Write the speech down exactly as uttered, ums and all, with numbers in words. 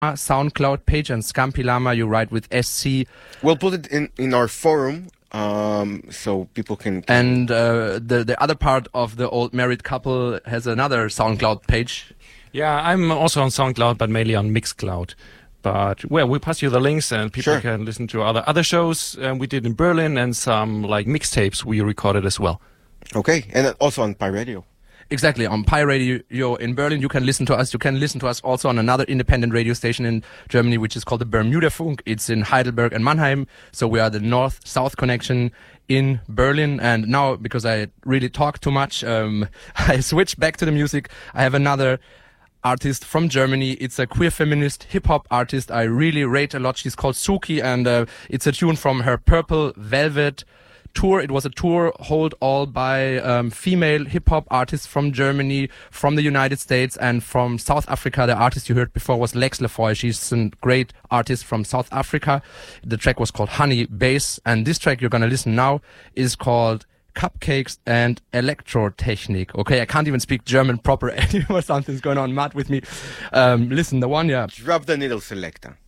SoundCloud page, and Scampi Lama you write with S C. We'll put it in, in our forum, um, so people can... can and uh, the, the other part of the old married couple has another SoundCloud page. Yeah, I'm also on SoundCloud, but mainly on Mixcloud. But, well, we'll pass you the links and people Sure. can listen to other other shows um, we did in Berlin and some, like, mixtapes we recorded as well. Okay, and also on Pi Radio. Exactly, on Pi Radio in Berlin, you can listen to us. You can listen to us also on another independent radio station in Germany, which is called the Bermuda Funk. It's in Heidelberg and Mannheim. So we are the north-south connection in Berlin. And now, because I really talk too much, um, I switch back to the music. I have another artist from Germany. It's a queer feminist hip-hop artist I really rate a lot. She's called Suki, and uh, it's a tune from her Purple Velvet tour. It was a tour held all by um, female hip-hop artists from Germany, from the United States, and from South Africa. The artist you heard before was Lex Lefoy. She's a great artist from South Africa. The track was called Honey Bass, and this track you're gonna listen now is called Cupcakes and Elektrotechnik. Okay, I can't even speak German proper anymore. Something's going on mad with me. Um, listen, the one, yeah. Drop the needle selector.